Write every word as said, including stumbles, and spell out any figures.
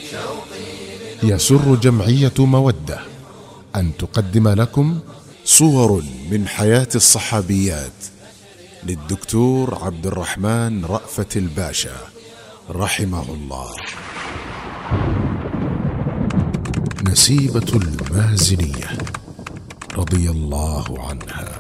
يسر جمعية مودة أن تقدم لكم صور من حياة الصحابيات للدكتور عبد الرحمن رأفت الباشا رحمه الله. نسيبة المازنية رضي الله عنها.